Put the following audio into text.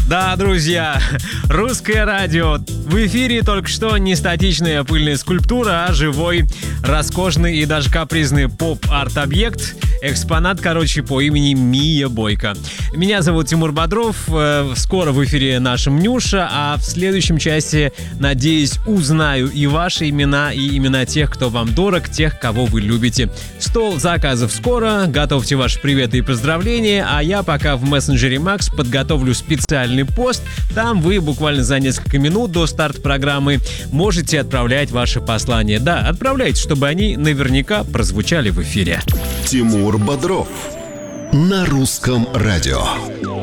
Да, друзья, русское радио. В эфире только что не статичная пыльная скульптура, а живой, роскошный и даже капризный поп-арт-объект. Экспонат, по имени Мия Бойко. Меня зовут Тимур Бодров. Скоро в эфире наша Нюша, а в следующем части, надеюсь, узнаю и ваши имена, и имена тех, кто вам дорог, тех, кого вы любите. Стол заказов скоро. Готовьте ваши приветы и поздравления, а я пока в мессенджере Макс подготовлю специальный пост. Там вы буквально за несколько минут до старта программы можете отправлять ваши послания. Да, отправляйте, чтобы они наверняка прозвучали в эфире. Тимур Бодров на русском радио.